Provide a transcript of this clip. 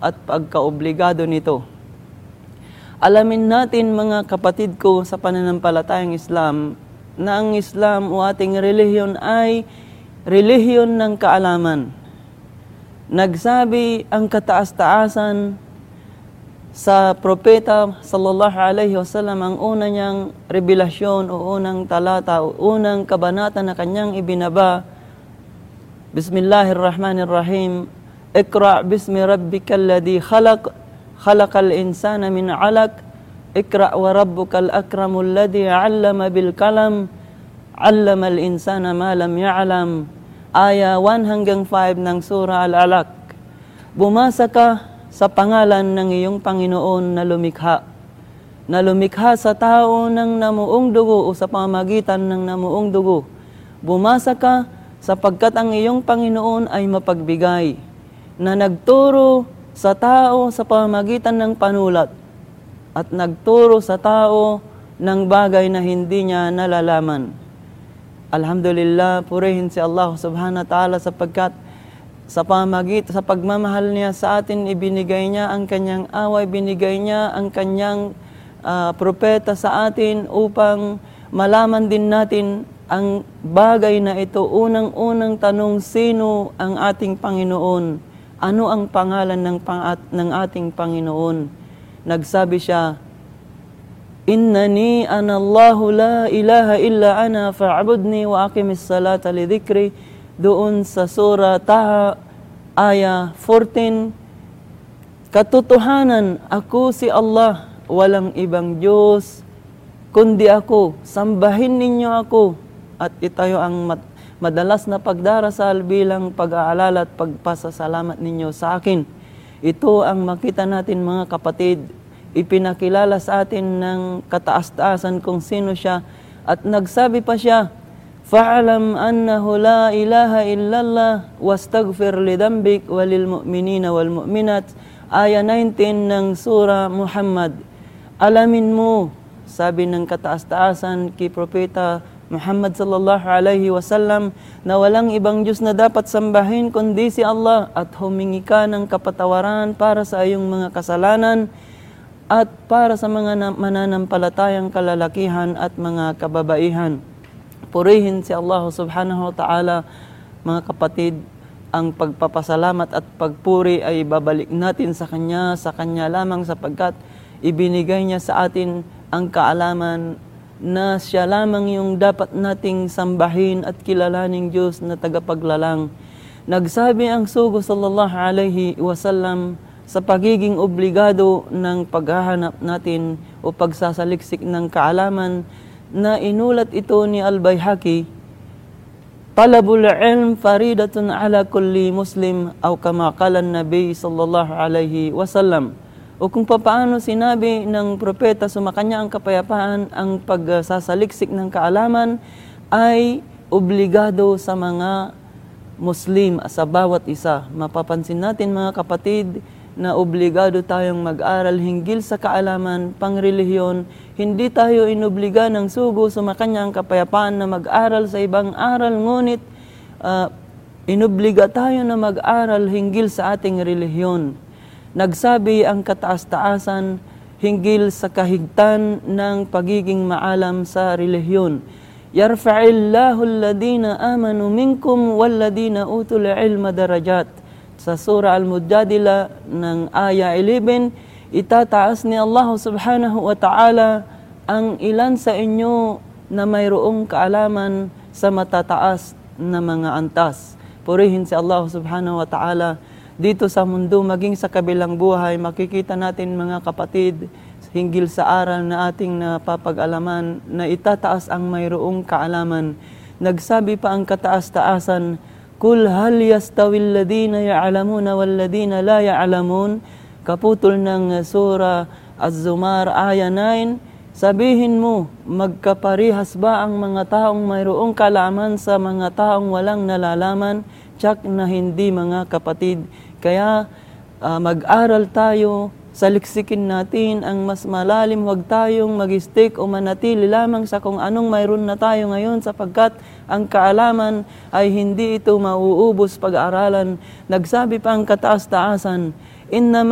at pagkaobligado nito. Alamin natin mga kapatid ko sa pananampalatayang Islam na ang Islam o ating relihiyon ay relihiyon ng kaalaman. Nagsabi ang kataas-taasan sa propeta sallallahu alaihi wasallam, ang una niyang revelasyon o unang talata o unang kabanata na kanyang ibinaba, Bismillahirrahmanirrahim, Iqra' bismi rabbikal ladhi khalaq, khalaqal insana min 'alaq, Iqra' wa rabbukal akramul ladhi 'allama bil kalam, 'allamal insana ma lam ya'lam. Aya 1 hanggang 5 ng surah Al-Alaq. Bumasa ka sa pangalan ng iyong Panginoon na lumikha sa tao ng namuong dugo o sa pamamagitan ng namuong dugo. Bumasa ka sapagkat ang iyong Panginoon ay mapagbigay, na nagturo sa tao sa pamamagitan ng panulat at nagturo sa tao ng bagay na hindi niya nalalaman. Alhamdulillah, purihin si Allah subhanahu wa ta'ala sapagkat sa pagmamahal niya sa atin, ibinigay niya ang kanyang away, binigay niya ang kanyang propeta sa atin upang malaman din natin ang bagay na ito. Unang-unang tanong, sino ang ating Panginoon? Ano ang pangalan ng ating Panginoon? Nagsabi siya, Innani anallahu la ilaha illa ana fa'budni wa aqimis salata li dhikri, doon sa surah Taha, aya 14, katotohanan, ako si Allah, walang ibang Diyos kundi ako, sambahin ninyo ako. At itayo ang madalas na pagdarasal bilang pag-aalala at pagpasasalamat ninyo sa akin. Ito ang makita natin mga kapatid, ipinakilala sa atin ng kataas-taasan kung sino siya, at nagsabi pa siya, fa'alam annahu la ilaha illallah wastaghfir lidambik walil mu'minina wal mu'minat, aya 19 ng surah Muhammad. Alamin mo, sabi ng kataas-taasan kay Propeta Muhammad sallallahu alaihi wasallam, na walang ibang Diyos na dapat sambahin kundi si Allah, at humingi ka ng kapatawaran para sa iyong mga kasalanan at para sa mga mananampalatayang kalalakihan at mga kababaihan. Purihin si Allah subhanahu wa ta'ala, mga kapatid. Ang pagpapasalamat at pagpuri ay babalik natin sa Kanya lamang, sapagkat ibinigay niya sa atin ang kaalaman na siya lamang yung dapat nating sambahin at kilalaning Diyos na tagapaglalang. Nagsabi ang sugo sallallahu alaihi wasallam sa pagiging obligado ng paghahanap natin o pagsasaliksik ng kaalaman, na inulat ito ni Al-Baihaqi, Talabul ilm faridatun ala kulli muslim, aw kama qala an-nabi sallallahu alaihi wasallam. O kung paano sinabi ng propeta, sumakanya ang kapayapaan, ang pagsasaliksik ng kaalaman ay obligado sa mga Muslim, sa bawat isa. Mapapansin natin mga kapatid na obligado tayong mag-aral hinggil sa kaalaman, pangrelihiyon. Hindi tayo inobliga ng sugo, sumakanya ang kapayapaan, na mag-aral sa ibang aral, ngunit inobliga tayo na mag-aral hinggil sa ating relihiyon. Nagsabi ang kataas-taasan hinggil sa kahigtan ng pagiging maalam sa relihiyon, Yarfa'illahu alladhina amanu minkum walladhina utul ilma darajat. Sa surah Al-Mujadila ng aya 11, itataas ni Allah subhanahu wa ta'ala ang ilan sa inyo na mayroong kaalaman sa matataas na mga antas. Purihin si Allah subhanahu wa ta'ala. Dito sa mundo, maging sa kabilang buhay, makikita natin mga kapatid, hinggil sa aral na ating napapag-alaman, na itataas ang mayroong kaalaman. Nagsabi pa ang kataas-taasan, Kul hal yastawil ladina ya'lamuna wal ladina la ya'lamun, kaputol ng surah Az-Zumar aya 9, sabihin mo, magkaparihas ba ang mga taong mayroong kaalaman sa mga taong walang nalalaman? Tsak na hindi mga kapatid. Kaya mag-aral tayo, saliksikin natin ang mas malalim, huwag tayong mag-stick o manatili lamang sa kung anong mayroon na tayo ngayon, sapagkat ang kaalaman ay hindi ito mauubos pag-aralan. Nagsabi pa ang kataas-taasan,